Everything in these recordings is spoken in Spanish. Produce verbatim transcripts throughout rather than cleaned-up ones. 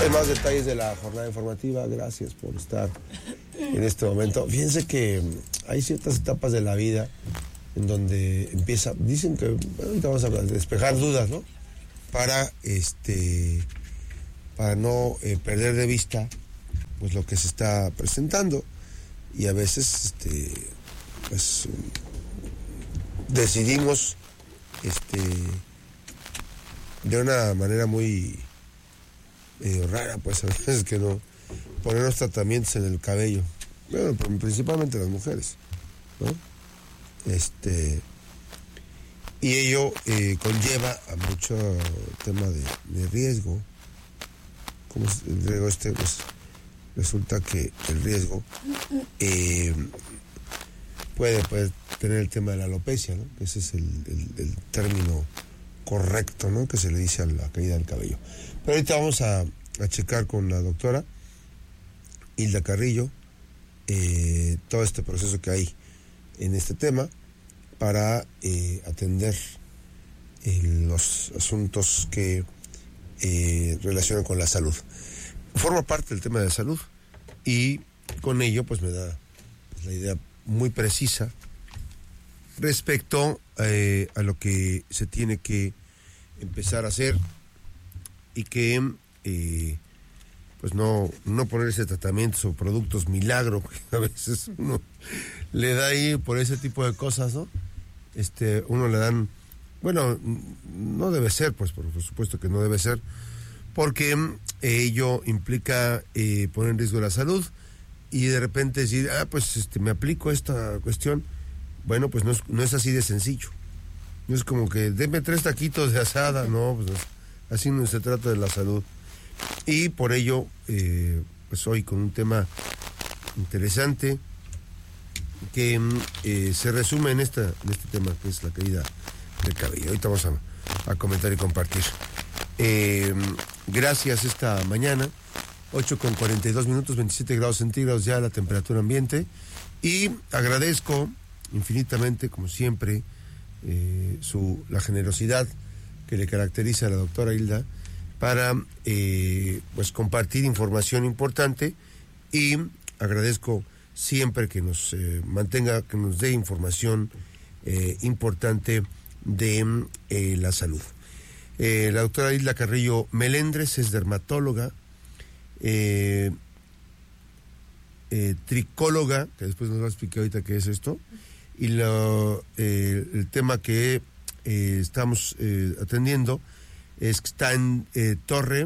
Hay más detalles de la jornada informativa. Gracias por estar en este momento. Fíjense que hay ciertas etapas de la vida en donde empieza, dicen que, bueno, ahorita vamos a despejar dudas, ¿no? Para este, para no eh, perder de vista pues lo que se está presentando, y a veces este, pues decidimos este, de una manera muy eh, rara, pues a veces que no, ponernos tratamientos en el cabello, bueno, principalmente las mujeres, ¿no? Este, y ello eh, conlleva a mucho tema de, de riesgo. Como el riesgo este, pues resulta que el riesgo eh, puede, puede tener el tema de la alopecia, ¿no? Ese es el, el, el término correcto, ¿no? Que se le dice a la caída del cabello. Pero ahorita vamos a, a checar con la doctora Hilda Carrillo eh, todo este proceso que hay en este tema para eh, atender eh, los asuntos que eh, relacionan con la salud. Forma parte del tema de salud y con ello pues me da pues, la idea muy precisa respecto eh, a lo que se tiene que empezar a hacer y que eh, pues no, no ponerse tratamientos o productos milagro, que a veces uno le da ahí por ese tipo de cosas, ¿no? Este, uno le dan, bueno, no debe ser, pues por supuesto que no debe ser, porque eh, ello implica eh, poner en riesgo la salud y de repente decir, ah, pues este, me aplico esta cuestión. Bueno, pues no es, no es así de sencillo. No es como que, denme tres taquitos de asada, no, pues así no se trata de la salud. Y por ello, eh, pues hoy con un tema interesante que eh, se resume en, esta, en este tema, que es la caída del cabello. Ahorita vamos a, a comentar y compartir. Eh, gracias esta mañana, ocho con cuarenta y dos minutos, veintisiete grados centígrados ya la temperatura ambiente, y agradezco infinitamente, como siempre, eh, su, la generosidad que le caracteriza a la doctora Hilda para eh, pues compartir información importante, y agradezco siempre que nos eh, mantenga, que nos dé información eh, importante de eh, la salud. Eh, la doctora Hilda Carrillo Melendres es dermatóloga, eh, eh, tricóloga, que después nos va a explicar ahorita qué es esto, y lo, eh, el tema que eh, estamos eh, atendiendo es que está en eh, torre,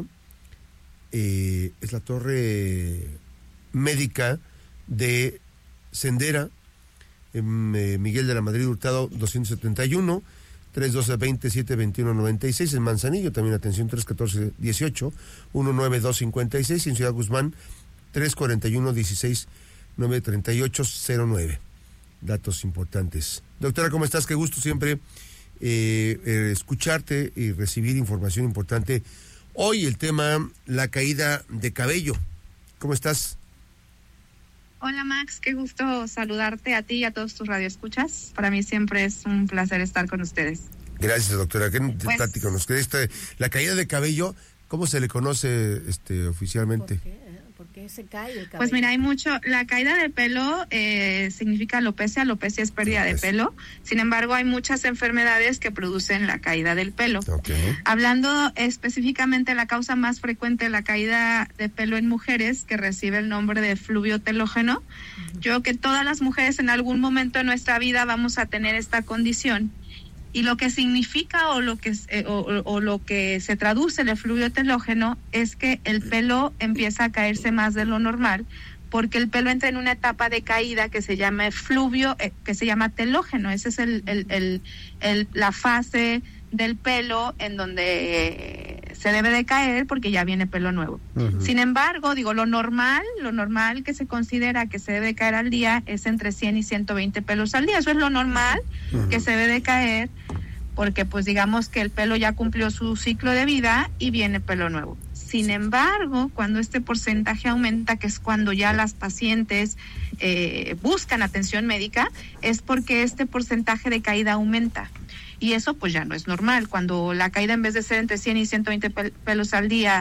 eh, es la torre médica de Sendera, en eh, Miguel de la Madrid Hurtado doscientos setenta y uno, tres uno dos, veintisiete, veintiuno, noventa y seis, en Manzanillo también atención tres uno cuatro, dieciocho, diecinueve dos cincuenta y seis, y en Ciudad Guzmán tres cuarenta y uno, dieciséis, nueve treinta y ocho, cero nueve. Datos importantes. Doctora, ¿cómo estás? Qué gusto siempre eh, eh, escucharte y recibir información importante. Hoy el tema, la caída de cabello. ¿Cómo estás? Hola Max, qué gusto saludarte a ti y a todos tus radioescuchas. Para mí siempre es un placer estar con ustedes. Gracias, doctora. ¿Qué pues, plática nos este, la caída de cabello, cómo se le conoce este oficialmente? ¿Por qué? ¿Por qué se cae el cabello? Pues mira, hay mucho. La caída de pelo eh, significa alopecia. Alopecia es pérdida de pelo. Sin embargo, hay muchas enfermedades que producen la caída del pelo. Okay. Hablando específicamente de la causa más frecuente de la caída de pelo en mujeres, que recibe el nombre de fluvio telógeno, uh-huh. Yo creo que todas las mujeres en algún momento de nuestra vida vamos a tener esta condición. Y lo que significa o lo que eh, o, o lo que se traduce el fluvio telógeno es que el pelo empieza a caerse más de lo normal, porque el pelo entra en una etapa de caída que se llama fluvio, eh, que se llama telógeno. Esa es el, el, el, el, la fase del pelo en donde eh, se debe de caer porque ya viene pelo nuevo. Uh-huh. Sin embargo, digo, lo normal, lo normal que se considera que se debe caer al día es entre cien y ciento veinte pelos al día. Eso es lo normal uh-huh. que se debe de caer, porque pues digamos que el pelo ya cumplió su ciclo de vida y viene pelo nuevo. Sin embargo, cuando este porcentaje aumenta, que es cuando ya las pacientes eh, buscan atención médica, es porque este porcentaje de caída aumenta. Y eso pues ya no es normal. Cuando la caída, en vez de ser entre cien y ciento veinte pel- pelos al día,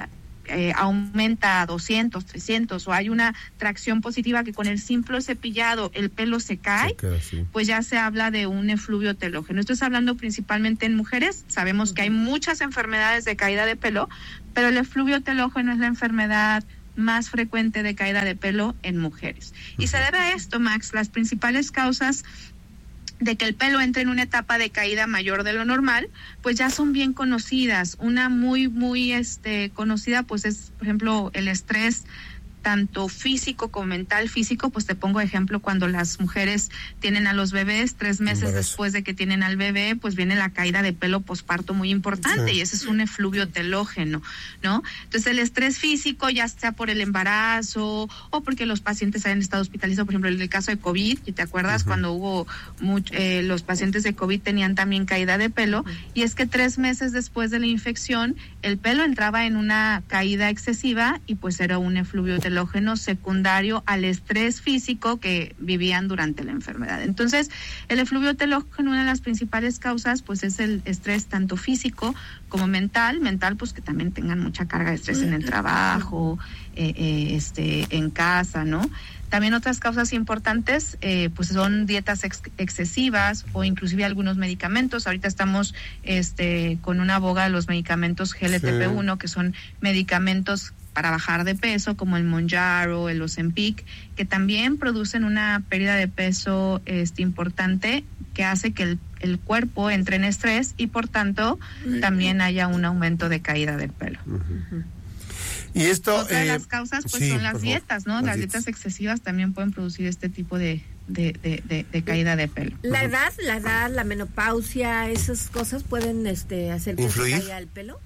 eh, aumenta a doscientos, trescientos, o hay una tracción positiva que con el simple cepillado el pelo se cae, se queda, sí. Pues ya se habla de un efluvio telógeno. Esto es hablando principalmente en mujeres. Sabemos que hay muchas enfermedades de caída de pelo, pero el efluvio telógeno es la enfermedad más frecuente de caída de pelo en mujeres. Y se debe a esto, Max, las principales causas de que el pelo entre en una etapa de caída mayor de lo normal, pues ya son bien conocidas. Una muy, muy este, conocida, pues es, por ejemplo, el estrés, tanto físico como mental. Físico, pues te pongo ejemplo, cuando las mujeres tienen a los bebés, tres meses Embarazo. después de que tienen al bebé, pues viene la caída de pelo posparto muy importante, sí. Y ese es un efluvio telógeno, ¿no? Entonces el estrés físico, ya sea por el embarazo o porque los pacientes hayan estado hospitalizados, por ejemplo, en el caso de COVID, ¿te acuerdas? Uh-huh. Cuando hubo mucho, eh, los pacientes de COVID tenían también caída de pelo, uh-huh. Y es que tres meses después de la infección, el pelo entraba en una caída excesiva y pues era un efluvio telógeno secundario al estrés físico que vivían durante la enfermedad. Entonces, el efluvio telógeno, una de las principales causas, pues es el estrés tanto físico como mental. Mental, pues que también tengan mucha carga de estrés en el trabajo, eh, eh, este, en casa, ¿no? También otras causas importantes, eh, pues son dietas ex- excesivas o inclusive algunos medicamentos. Ahorita estamos este, con una boga de los medicamentos G L T P uno, sí. Que son medicamentos para bajar de peso, como el Mounjaro, el Ozempic, que también producen una pérdida de peso este, importante, que hace que el, el cuerpo entre en estrés y por tanto uh-huh. también haya un aumento de caída del pelo. Uh-huh. Uh-huh. Y esto, Otra eh, de las causas pues sí, son las dietas, ¿no? Las, las dietas. dietas excesivas también pueden producir este tipo de, de, de, de, de caída de pelo. La edad, la edad, la menopausia, esas cosas pueden este, hacer que ¿influir? se caiga el pelo.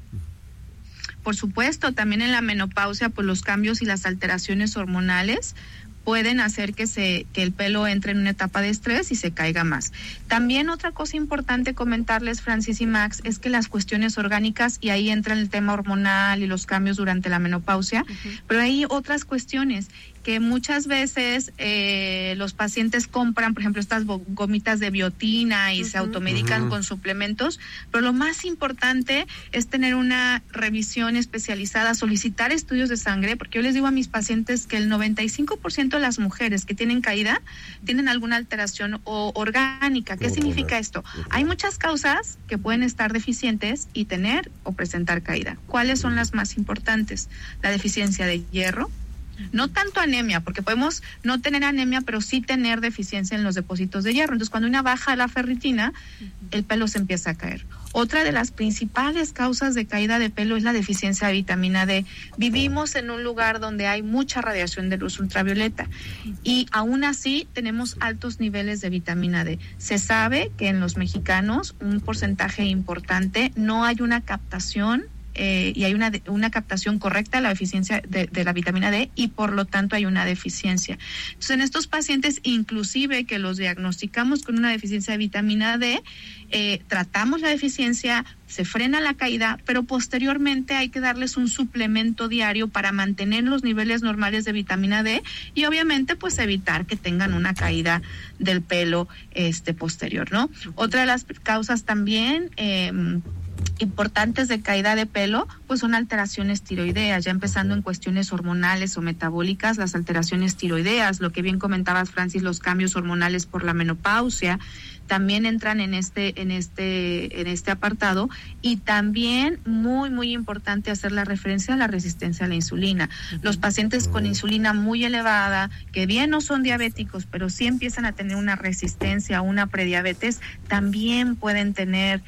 Por supuesto, también en la menopausia, pues los cambios y las alteraciones hormonales pueden hacer que se que el pelo entre en una etapa de estrés y se caiga más. También otra cosa importante comentarles, Francis y Max, es que las cuestiones orgánicas, y ahí entra el tema hormonal y los cambios durante la menopausia, uh-huh. Pero hay otras cuestiones que muchas veces eh, los pacientes compran, por ejemplo, estas gomitas de biotina y uh-huh. se automedican uh-huh. con suplementos, pero lo más importante es tener una revisión especializada, solicitar estudios de sangre, porque yo les digo a mis pacientes que el noventa y cinco por ciento de las mujeres que tienen caída tienen alguna alteración o orgánica. ¿Qué uh-huh. significa esto? Uh-huh. Hay muchas causas que pueden estar deficientes y tener o presentar caída. ¿Cuáles son las más importantes? La deficiencia de hierro. No tanto anemia, porque podemos no tener anemia, pero sí tener deficiencia en los depósitos de hierro. Entonces, cuando hay una baja de la ferritina, el pelo se empieza a caer. Otra de las principales causas de caída de pelo es la deficiencia de vitamina D. Vivimos en un lugar donde hay mucha radiación de luz ultravioleta y aún así tenemos altos niveles de vitamina D. Se sabe que en los mexicanos un porcentaje importante no hay una captación Eh, y hay una una captación correcta de la deficiencia de, de la vitamina D y por lo tanto hay una deficiencia. Entonces en estos pacientes, inclusive que los diagnosticamos con una deficiencia de vitamina D, eh, tratamos la deficiencia, se frena la caída, pero posteriormente hay que darles un suplemento diario para mantener los niveles normales de vitamina D y obviamente pues evitar que tengan una caída del pelo este posterior, ¿no? Otra de las causas también eh, importantes de caída de pelo, pues son alteraciones tiroideas, ya empezando en cuestiones hormonales o metabólicas, las alteraciones tiroideas, lo que bien comentabas, Francis, los cambios hormonales por la menopausia, también entran en este, en este, en este apartado, y también muy, muy importante hacer la referencia a la resistencia a la insulina. Los pacientes con insulina muy elevada, que bien no son diabéticos, pero sí empiezan a tener una resistencia, una prediabetes, también pueden tener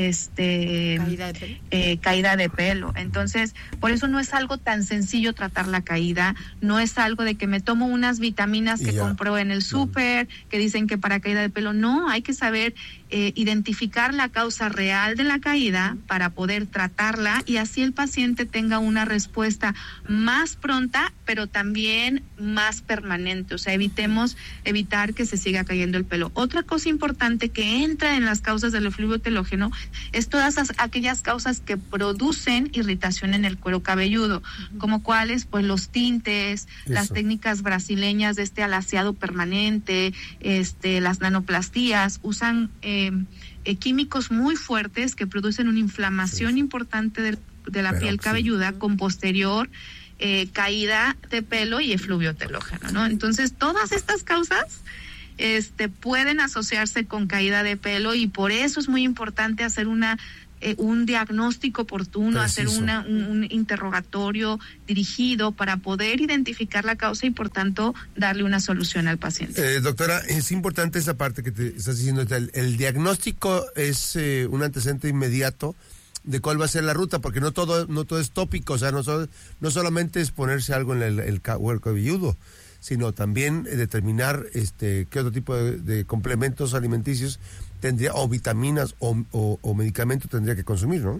este caída de pelo. Eh, caída de pelo. Entonces, por eso no es algo tan sencillo tratar la caída, no es algo de que me tomo unas vitaminas que compro en el súper, que dicen que para caída de pelo, no, hay que saber eh, identificar la causa real de la caída para poder tratarla y así el paciente tenga una respuesta más pronta, pero también más permanente. O sea, evitemos evitar que se siga cayendo el pelo. Otra cosa importante que entra en las causas del efluvio telógeno es todas as, aquellas causas que producen irritación en el cuero cabelludo, uh-huh. como cuáles, pues los tintes, Eso. las técnicas brasileñas de este alaciado permanente, este, las nanoplastías, usan eh, eh, químicos muy fuertes que producen una inflamación sí. importante del de la piel cabelluda con posterior eh, caída de pelo y efluvio telógeno, ¿no? Entonces, todas estas causas este, pueden asociarse con caída de pelo y por eso es muy importante hacer una Eh, un diagnóstico oportuno, Preciso. hacer una, un, un interrogatorio dirigido para poder identificar la causa y por tanto darle una solución al paciente. Eh, doctora, es importante esa parte que te estás diciendo, el, el diagnóstico es eh, un antecedente inmediato de cuál va a ser la ruta, porque no todo no todo es tópico, o sea, no, so, no solamente es ponerse algo en el, el cuero cabelludo, sino también eh, determinar este qué otro tipo de, de complementos alimenticios tendría, o vitaminas o, o, o medicamentos tendría que consumir, ¿no?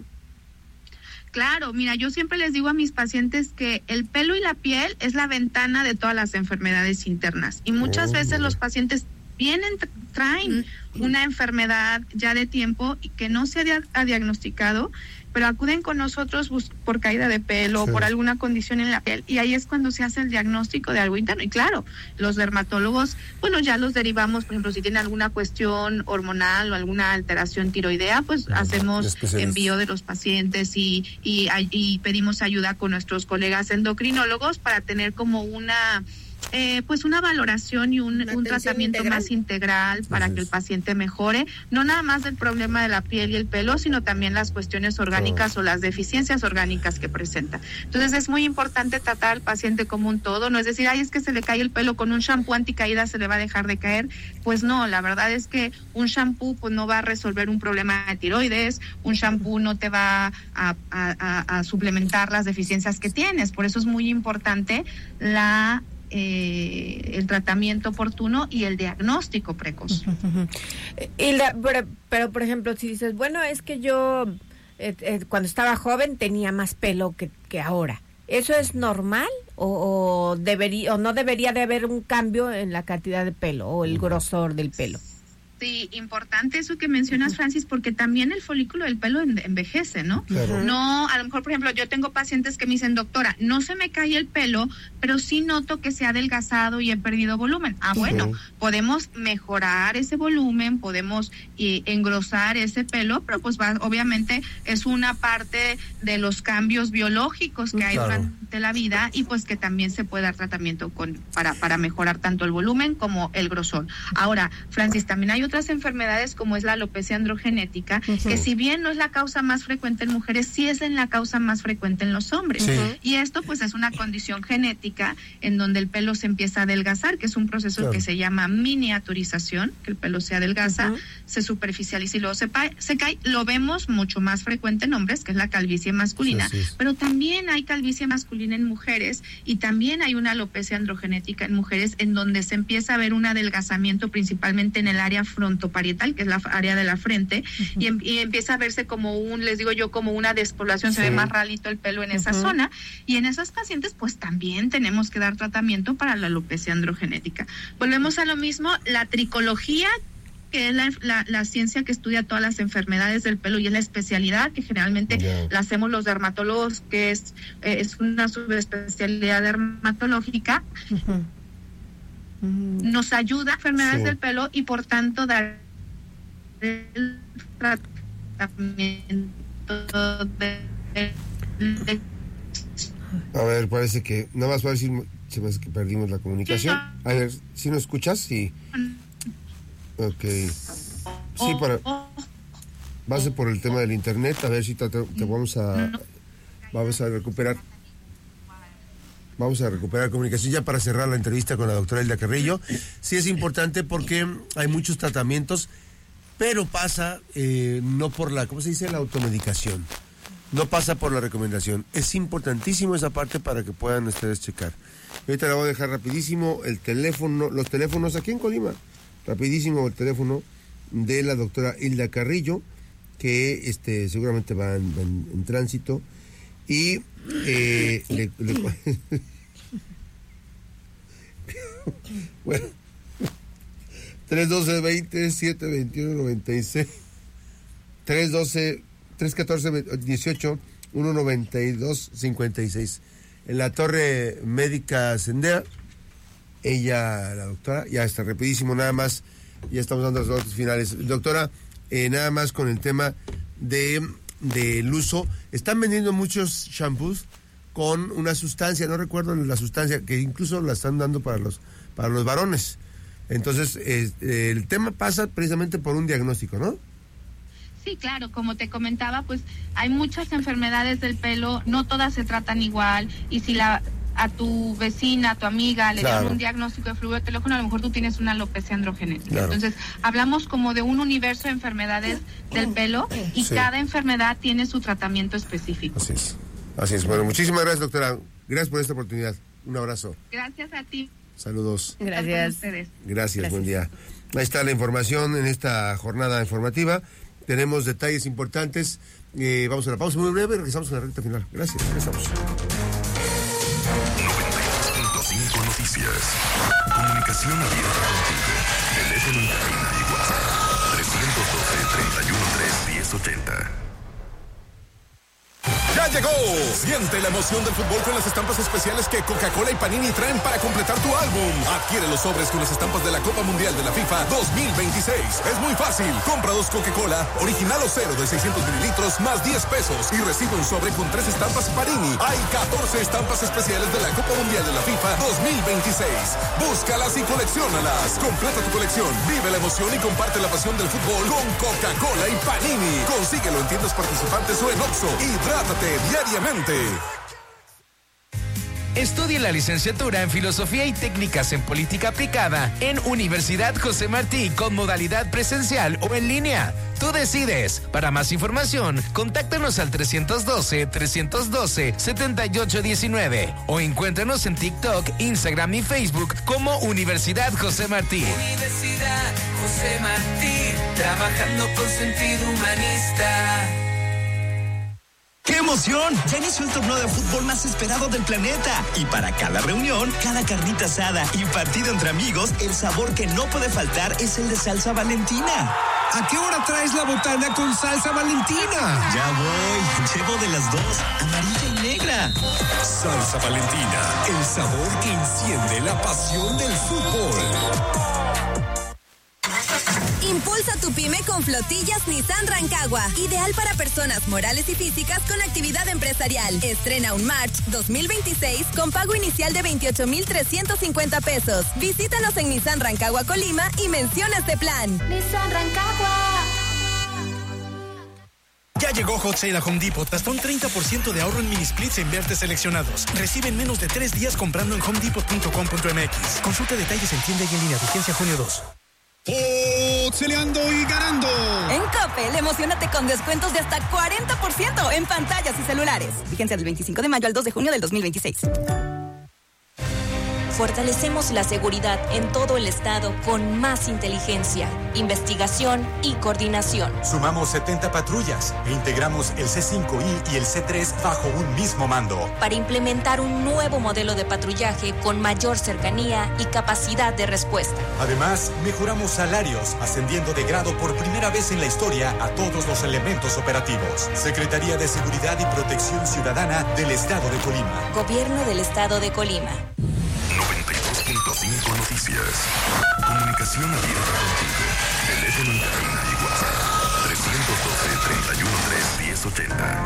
Claro, mira, yo siempre les digo a mis pacientes que el pelo y la piel es la ventana de todas las enfermedades internas y muchas oh, veces los pacientes vienen, traen mm. una enfermedad ya de tiempo y que no se ha, ha diagnosticado, pero acuden con nosotros bus- por caída de pelo sí. o por alguna condición en la piel y ahí es cuando se hace el diagnóstico de algo interno y claro, los dermatólogos, bueno, ya los derivamos, por ejemplo, si tienen alguna cuestión hormonal o alguna alteración tiroidea, pues no, hacemos envío de los pacientes y, y, y pedimos ayuda con nuestros colegas endocrinólogos para tener como una... Eh, pues una valoración y un, un tratamiento integral. más integral para que el paciente mejore, no nada más del problema de la piel y el pelo, sino también las cuestiones orgánicas oh. o las deficiencias orgánicas que presenta. Entonces es muy importante tratar al paciente como un todo, no es decir, ay, es que se le cae el pelo con un shampoo anticaída, se le va a dejar de caer. Pues no, la verdad es que un shampoo pues no va a resolver un problema de tiroides, un shampoo no te va a, a, a, a suplementar las deficiencias que tienes, por eso es muy importante la Eh, el tratamiento oportuno y el diagnóstico precoz. Y la, pero, pero, por ejemplo, si dices, bueno, es que yo eh, eh, cuando estaba joven tenía más pelo que, que ahora, ¿eso es normal o, o, debería, o no debería de haber un cambio en la cantidad de pelo o el grosor del pelo? Sí, importante eso que mencionas, Francis, porque también el folículo del pelo envejece, ¿no? Claro. No, a lo mejor, por ejemplo, yo tengo pacientes que me dicen, doctora, no se me cae el pelo, pero sí noto que se ha adelgazado y he perdido volumen. Ah, bueno, uh-huh. podemos mejorar ese volumen, podemos eh, engrosar ese pelo, pero pues va, obviamente es una parte de los cambios biológicos que hay claro. durante la vida y pues que también se puede dar tratamiento con para, para mejorar tanto el volumen como el grosor. Ahora, Francis, también hay otras enfermedades como es la alopecia androgenética, uh-huh. que si bien no es la causa más frecuente en mujeres, sí es la causa más frecuente en los hombres. Sí. Y esto pues es una condición genética en donde el pelo se empieza a adelgazar, que es un proceso claro. que se llama miniaturización, que el pelo se adelgaza, uh-huh. se superficializa y luego se, pa- se cae. Lo vemos mucho más frecuente en hombres, que es la calvicie masculina, sí, sí. pero también hay calvicie masculina en mujeres y también hay una alopecia androgenética en mujeres en donde se empieza a ver un adelgazamiento principalmente en el área frontoparietal, que es la área de la frente, uh-huh. y, em, y empieza a verse como un, les digo yo, como una despoblación, sí. se ve más ralito el pelo en uh-huh. esa zona, y en esas pacientes pues también tenemos que dar tratamiento para la alopecia androgenética. Volvemos a lo mismo, la tricología, que es la, la, la ciencia que estudia todas las enfermedades del pelo y es la especialidad que generalmente yeah. la hacemos los dermatólogos, que es, eh, es una subespecialidad dermatológica, uh-huh. nos ayuda a enfermedades sí. del pelo y por tanto dar el tratamiento de, de... A ver, parece que nada más para decir, se me hace que perdimos la comunicación. A ver, ¿sí nos escuchas? Sí. Ok. Sí, para base por el tema del internet, a ver si te, te vamos a vamos a recuperar Vamos a recuperar comunicación ya para cerrar la entrevista con la doctora Hilda Carrillo. Sí es importante porque hay muchos tratamientos, pero pasa eh, no por la, ¿cómo se dice? La automedicación. No pasa por la recomendación. Es importantísimo esa parte para que puedan ustedes checar. Ahorita le voy a dejar rapidísimo el teléfono, los teléfonos aquí en Colima. Rapidísimo el teléfono de la doctora Hilda Carrillo, que este seguramente va en, en, en tránsito. Y eh, le, le, bueno, tres doce veinte siete veintiuno noventa y seis, tres doce tres catorce dieciocho uno noventa y dos cincuenta y seis en la Torre Médica Sendea. Ella, la doctora, ya está rapidísimo, nada más, ya estamos dando los datos finales. Doctora, eh, nada más con el tema de del uso. Están vendiendo muchos shampoos con una sustancia, no recuerdo la sustancia, que incluso la están dando para los, para los varones. Entonces, eh, el tema pasa precisamente por un diagnóstico, ¿no? Sí, claro, como te comentaba, pues hay muchas enfermedades del pelo, no todas se tratan igual, y si la a tu vecina, a tu amiga le claro. dieron un diagnóstico de flúor telógeno, a lo mejor tú tienes una alopecia androgenética. Claro. Entonces, hablamos como de un universo de enfermedades del pelo y sí. cada enfermedad tiene su tratamiento específico. Así es, así es. Bueno, muchísimas gracias, doctora. Gracias por esta oportunidad. Un abrazo. Gracias a ti. Saludos. Gracias. Gracias, Gracias, buen día. Ahí está la información en esta jornada informativa. Tenemos detalles importantes. Eh, vamos a la pausa muy breve, regresamos a la recta final. Gracias, regresamos. noventa y dos punto cinco Noticias. Comunicación abierta contigo. Teléfono en cabina y WhatsApp. tres uno dos, tres uno tres, diez ochenta. ¡Ya llegó! Siente la emoción del fútbol con las estampas especiales que Coca-Cola y Panini traen para completar tu álbum. Adquiere los sobres con las estampas de la Copa Mundial de la FIFA dos mil veintiséis. Es muy fácil. Compra dos Coca-Cola, original o cero de seiscientos mililitros, más diez pesos y recibe un sobre con tres estampas Panini. Hay catorce estampas especiales de la Copa Mundial de la FIFA dos mil veintiséis. Búscalas y colecciónalas. Completa tu colección, vive la emoción y comparte la pasión del fútbol con Coca-Cola y Panini. Consíguelo en tiendas participantes o en Oxxo. Hidrátate diariamente. Estudie la licenciatura en Filosofía y Técnicas en Política Aplicada en Universidad José Martí con modalidad presencial o en línea. Tú decides. Para más información, contáctanos al tres uno dos, tres uno dos, siete ocho uno nueve o encuéntranos en TikTok, Instagram y Facebook como Universidad José Martí. Universidad José Martí, trabajando con sentido humanista. ¡Qué emoción! Ya inició el torneo de fútbol más esperado del planeta. Y para cada reunión, cada carnita asada y partido entre amigos, el sabor que no puede faltar es el de salsa Valentina. ¿A qué hora traes la botana con salsa Valentina? Ya voy, llevo de las dos, amarilla y negra. Salsa Valentina, el sabor que enciende la pasión del fútbol. Impulsa tu pyme con flotillas Nissan Rancagua. Ideal para personas morales y físicas con actividad empresarial. Estrena un March dos mil veintiséis con pago inicial de veintiocho mil trescientos cincuenta pesos. Visítanos en Nissan Rancagua Colima y menciona este plan. Nissan Rancagua. Ya llegó Hot Sale a Home Depot. Hasta un treinta por ciento de ahorro en mini splits en verdes seleccionados. Recibe en menos de tres días comprando en home depot punto com punto m x. Consulta detalles en tienda y en línea. Vigencia junio dos. ¡Oxeleando y ganando! En Coppel, emocionate con descuentos de hasta cuarenta por ciento en pantallas y celulares. Vigencia del veinticinco de mayo al dos de junio del dos mil veintiséis. Fortalecemos la seguridad en todo el estado con más inteligencia, investigación y coordinación. Sumamos setenta patrullas e integramos el C cinco I y el C tres bajo un mismo mando. Para implementar un nuevo modelo de patrullaje con mayor cercanía y capacidad de respuesta. Además, mejoramos salarios, ascendiendo de grado por primera vez en la historia a todos los elementos operativos. Secretaría de Seguridad y Protección Ciudadana del Estado de Colima. Gobierno del Estado de Colima. noventa y dos punto cinco Noticias. Comunicación abierta contigo. Teléfono en cabina y WhatsApp. tres uno dos, tres uno tres, diez ochenta.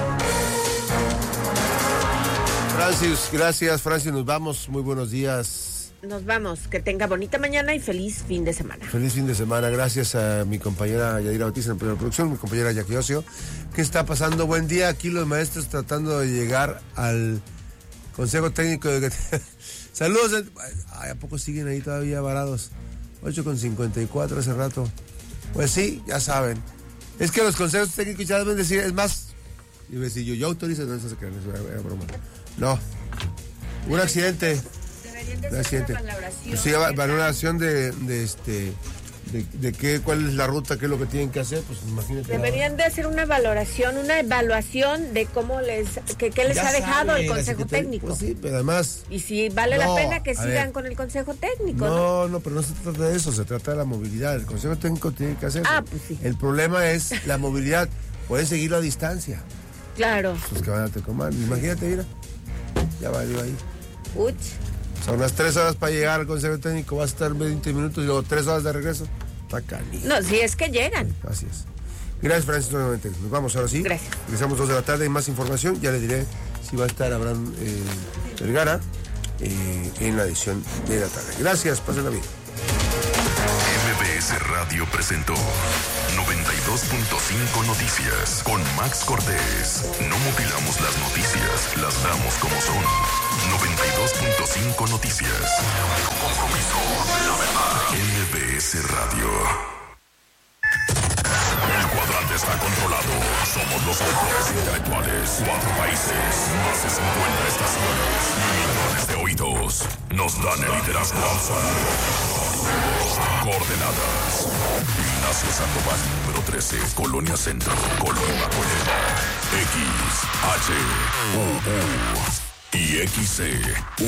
Francis, gracias. Francis, nos vamos. Muy buenos días. Nos vamos. Que tenga bonita mañana y feliz fin de semana. Feliz fin de semana. Gracias a mi compañera Yadira Bautista en primera producción, mi compañera Jackie Ocio. ¿Qué está pasando? Buen día. Aquí los maestros tratando de llegar al Consejo Técnico de... Saludos. Ay, ¿a poco siguen ahí todavía varados? ocho con cincuenta y cuatro hace rato. Pues sí, ya saben. Es que los consejos técnicos ya deben decir, es más, y decir yo, yo autorizo, no se crean, eso era, era broma. No, un accidente. Deberían de un hacer accidente. una valoración. Pues sí, valoración de, de este... De, de qué, cuál es la ruta, qué es lo que tienen que hacer, pues imagínate. Deberían de hacer una valoración, una evaluación de cómo les, que, qué les ya ha dejado sabe, el Consejo Técnico. Pues sí, pero además... Y si vale no, la pena que sigan ver, con el Consejo Técnico, ¿no? No, no, pero no se trata de eso, se trata de la movilidad. El Consejo Técnico tiene que hacerlo. Ah, pues sí. El problema es la movilidad. Pueden seguirlo a distancia. Claro. Pues que van a Tecomán. Imagínate, mira. Ya valió ahí. Uch. Son unas tres horas para llegar al Consejo Técnico, vas a estar veinte minutos y luego tres horas de regreso. Está canijo. No, si es que llegan. Así es. Gracias, Francisco, nuevamente. Nos vamos ahora sí. Gracias. Regresamos dos de la tarde. Más información, ya le diré si va a estar Abraham eh, Vergara eh, en la edición de la tarde. Gracias, pásenla bien. M B S Radio presentó noventa y dos punto cinco Noticias con Max Cortés. No mutilamos las noticias, las damos como son. noventa y dos punto cinco Noticias. Tu compromiso, la verdad. M B S Radio. El cuadrante está controlado. Somos los autores intelectuales. Cuatro países, más de cincuenta estaciones, millones de oídos. Nos dan el liderazgo absoluto. Coordenadas: Ignacio Sandoval, número trece, Colonia Centro, Colonia Colema. X, H, U, U y X C.